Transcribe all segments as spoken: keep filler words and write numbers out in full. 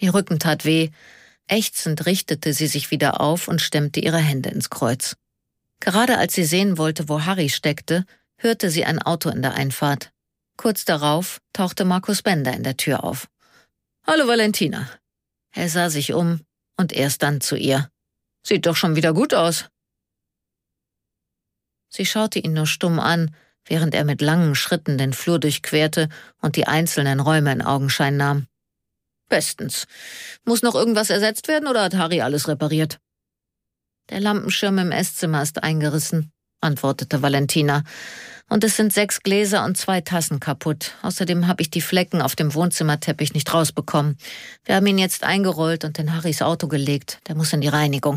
Ihr Rücken tat weh. Ächzend richtete sie sich wieder auf und stemmte ihre Hände ins Kreuz. Gerade als sie sehen wollte, wo Harry steckte, hörte sie ein Auto in der Einfahrt. Kurz darauf tauchte Markus Bender in der Tür auf. »Hallo, Valentina.« Er sah sich um und erst dann zu ihr. »Sieht doch schon wieder gut aus.« Sie schaute ihn nur stumm an, während er mit langen Schritten den Flur durchquerte und die einzelnen Räume in Augenschein nahm. »Bestens. Muss noch irgendwas ersetzt werden oder hat Harry alles repariert?« »Der Lampenschirm im Esszimmer ist eingerissen«, antwortete Valentina. »Und es sind sechs Gläser und zwei Tassen kaputt. Außerdem habe ich die Flecken auf dem Wohnzimmerteppich nicht rausbekommen. Wir haben ihn jetzt eingerollt und in Harrys Auto gelegt. Der muss in die Reinigung.«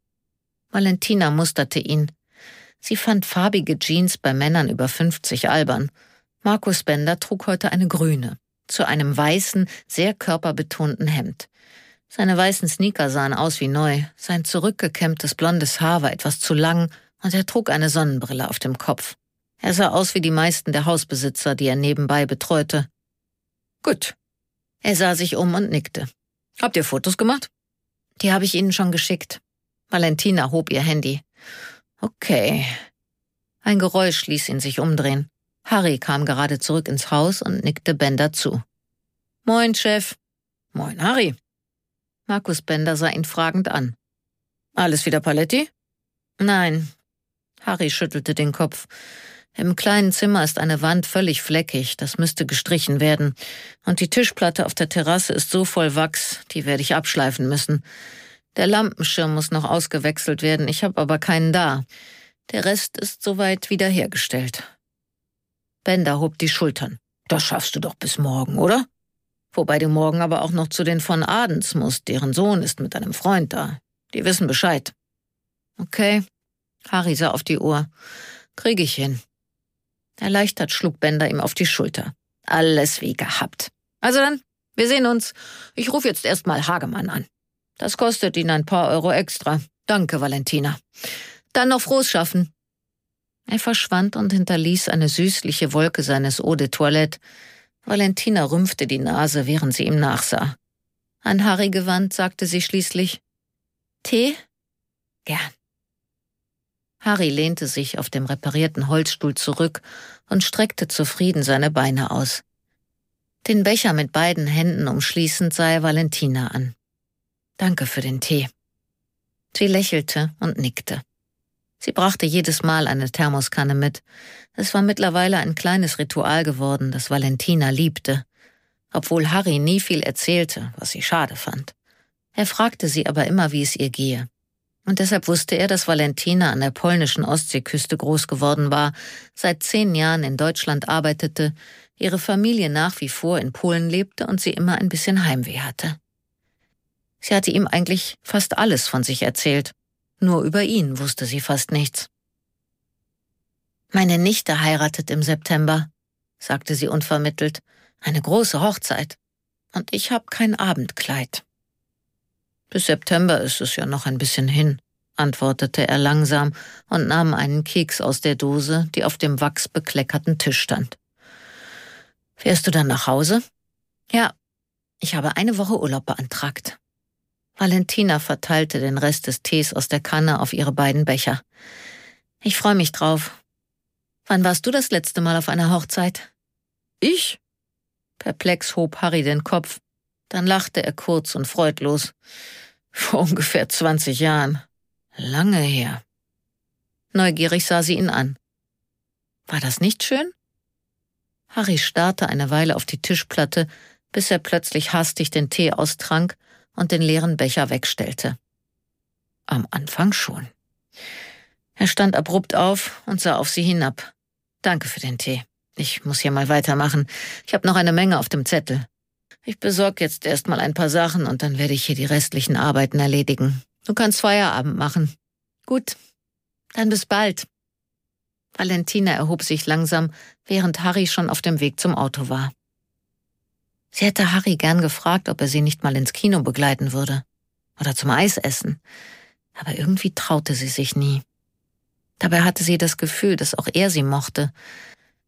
Valentina musterte ihn. Sie fand farbige Jeans bei Männern über fünfzig albern. Markus Bender trug heute eine grüne, zu einem weißen, sehr körperbetonten Hemd. Seine weißen Sneaker sahen aus wie neu. Sein zurückgekämmtes blondes Haar war etwas zu lang und er trug eine Sonnenbrille auf dem Kopf. Er sah aus wie die meisten der Hausbesitzer, die er nebenbei betreute. »Gut.« Er sah sich um und nickte. »Habt ihr Fotos gemacht?« »Die habe ich Ihnen schon geschickt.« Valentina hob ihr Handy. »Okay.« Ein Geräusch ließ ihn sich umdrehen. Harry kam gerade zurück ins Haus und nickte Bender zu. »Moin, Chef.« »Moin, Harry.« Markus Bender sah ihn fragend an. »Alles wieder Paletti?« »Nein.« Harry schüttelte den Kopf. »Im kleinen Zimmer ist eine Wand völlig fleckig, das müsste gestrichen werden. Und die Tischplatte auf der Terrasse ist so voll Wachs, die werde ich abschleifen müssen. Der Lampenschirm muss noch ausgewechselt werden, ich habe aber keinen da. Der Rest ist soweit wiederhergestellt.« Bender hob die Schultern. »Das schaffst du doch bis morgen, oder? Wobei du morgen aber auch noch zu den von Adens musst, deren Sohn ist mit einem Freund da. Die wissen Bescheid.« »Okay.« Harry sah auf die Uhr. »Krieg ich hin.« Erleichtert schlug Bender ihm auf die Schulter. »Alles wie gehabt. Also dann, wir sehen uns. Ich rufe jetzt erstmal Hagemann an. Das kostet ihn ein paar Euro extra. Danke, Valentina. Dann noch frohes Schaffen.« Er verschwand und hinterließ eine süßliche Wolke seines Eau de Toilette. Valentina rümpfte die Nase, während sie ihm nachsah. An Harry gewandt, sagte sie schließlich, »Tee?« »Gern.« Harry lehnte sich auf dem reparierten Holzstuhl zurück und streckte zufrieden seine Beine aus. Den Becher mit beiden Händen umschließend sah er Valentina an. »Danke für den Tee.« Sie lächelte und nickte. Sie brachte jedes Mal eine Thermoskanne mit. Es war mittlerweile ein kleines Ritual geworden, das Valentina liebte. Obwohl Harry nie viel erzählte, was sie schade fand. Er fragte sie aber immer, wie es ihr gehe. Und deshalb wusste er, dass Valentina an der polnischen Ostseeküste groß geworden war, seit zehn Jahren in Deutschland arbeitete, ihre Familie nach wie vor in Polen lebte und sie immer ein bisschen Heimweh hatte. Sie hatte ihm eigentlich fast alles von sich erzählt. Nur über ihn wusste sie fast nichts. »Meine Nichte heiratet im September«, sagte sie unvermittelt. »Eine große Hochzeit. Und ich habe kein Abendkleid.« »Bis September ist es ja noch ein bisschen hin«, antwortete er langsam und nahm einen Keks aus der Dose, die auf dem wachsbekleckerten Tisch stand. »Fährst du dann nach Hause?« »Ja, ich habe eine Woche Urlaub beantragt.« Valentina verteilte den Rest des Tees aus der Kanne auf ihre beiden Becher. »Ich freue mich drauf. Wann warst du das letzte Mal auf einer Hochzeit?« »Ich?« Perplex hob Harry den Kopf. Dann lachte er kurz und freudlos. »Vor ungefähr zwanzig Jahren. Lange her.« Neugierig sah sie ihn an. »War das nicht schön?« Harry starrte eine Weile auf die Tischplatte, bis er plötzlich hastig den Tee austrank und den leeren Becher wegstellte. »Am Anfang schon.« Er stand abrupt auf und sah auf sie hinab. »Danke für den Tee. Ich muss hier mal weitermachen. Ich habe noch eine Menge auf dem Zettel. Ich besorge jetzt erst mal ein paar Sachen und dann werde ich hier die restlichen Arbeiten erledigen. Du kannst Feierabend machen.« »Gut, dann bis bald.« Valentina erhob sich langsam, während Harry schon auf dem Weg zum Auto war. Sie hätte Harry gern gefragt, ob er sie nicht mal ins Kino begleiten würde. Oder zum Eisessen. Aber irgendwie traute sie sich nie. Dabei hatte sie das Gefühl, dass auch er sie mochte.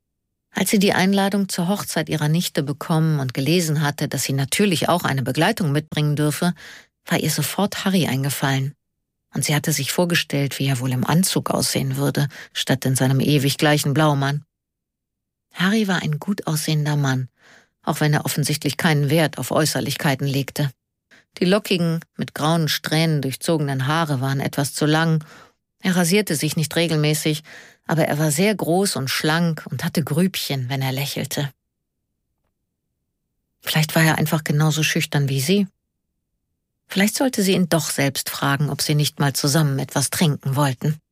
Als sie die Einladung zur Hochzeit ihrer Nichte bekommen und gelesen hatte, dass sie natürlich auch eine Begleitung mitbringen dürfe, war ihr sofort Harry eingefallen. Und sie hatte sich vorgestellt, wie er wohl im Anzug aussehen würde, statt in seinem ewig gleichen Blaumann. Harry war ein gut aussehender Mann, auch wenn er offensichtlich keinen Wert auf Äußerlichkeiten legte. Die lockigen, mit grauen Strähnen durchzogenen Haare waren etwas zu lang. Er rasierte sich nicht regelmäßig, aber er war sehr groß und schlank und hatte Grübchen, wenn er lächelte. Vielleicht war er einfach genauso schüchtern wie sie. Vielleicht sollte sie ihn doch selbst fragen, ob sie nicht mal zusammen etwas trinken wollten.